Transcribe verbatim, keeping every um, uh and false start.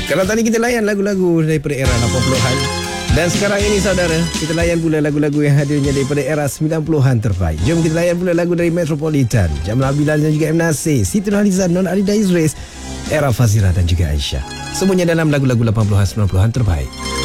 Kalau tadi kita layan lagu-lagu daripada era lapan puluhan, dan sekarang ini saudara, kita layan pula lagu-lagu yang hadirnya daripada era sembilan puluhan terbaik. Jom kita layan pula lagu dari Metropolitan, Jamal Abilan dan juga M. Nasir, Siti Nurhalizan, Non Alida Izris, era Fazira dan juga Aisyah. Semuanya dalam lagu-lagu lapan puluhan sembilan puluhan terbaik.